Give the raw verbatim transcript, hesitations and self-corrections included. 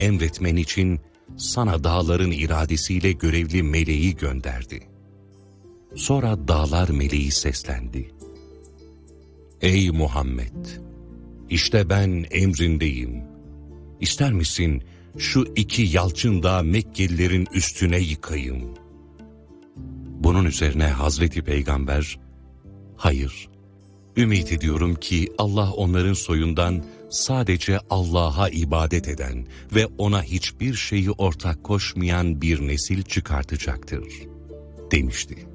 emretmen için sana dağların iradesiyle görevli meleği gönderdi. Sonra dağlar meleği seslendi. Ey Muhammed! İşte ben emrindeyim. İster misin şu iki yalçın dağı Mekkelilerin üstüne yıkayım? Bunun üzerine Hazreti Peygamber, hayır, ümit ediyorum ki Allah onların soyundan sadece Allah'a ibadet eden ve ona hiçbir şeyi ortak koşmayan bir nesil çıkartacaktır, demişti.